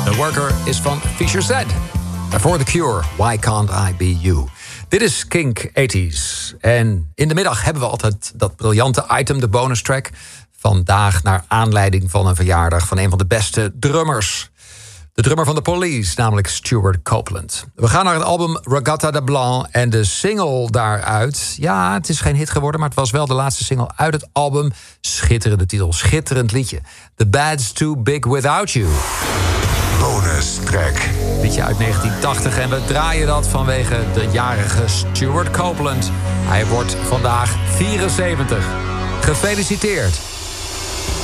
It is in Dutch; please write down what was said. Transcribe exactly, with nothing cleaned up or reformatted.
The Worker is van Fisher Z. Daarvoor The Cure, Why Can't I Be You. Dit is Kink tachtiger. En in de middag hebben we altijd dat briljante item, de bonus track. Vandaag naar aanleiding van een verjaardag van een van de beste drummers. De drummer van The Police, namelijk Stewart Copeland. We gaan naar het album Regatta de Blanc en de single daaruit. Ja, het is geen hit geworden, maar het was wel de laatste single uit het album. Schitterende titel, schitterend liedje. The Bad's Too Big Without You. Bonus track. Liedje uit negentien tachtig en we draaien dat vanwege de jarige Stewart Copeland. Hij wordt vandaag vierenzeventig. Gefeliciteerd.